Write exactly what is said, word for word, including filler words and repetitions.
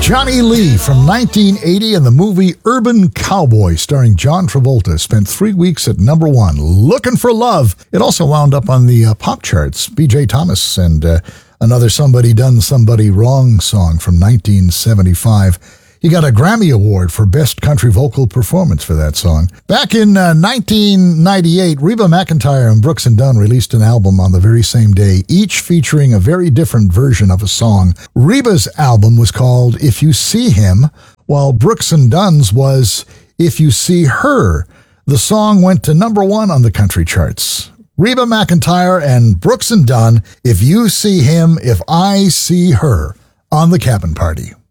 Johnny Lee from nineteen eighty and the movie Urban Cowboy starring John Travolta spent three weeks at number one, Looking for Love. It also wound up on the uh, pop charts. B J Thomas and uh, another Somebody Done Somebody Wrong song from nineteen seventy-five. He got a Grammy Award for Best Country Vocal Performance for that song. Back in uh, nineteen ninety-eight, Reba McEntire and Brooks and Dunn released an album on the very same day, each featuring a very different version of a song. Reba's album was called If You See Him, while Brooks and Dunn's was If You See Her. The song went to number one on the country charts. Reba McEntire and Brooks and Dunn, If You See Him, If I See Her, on The Cabin Party.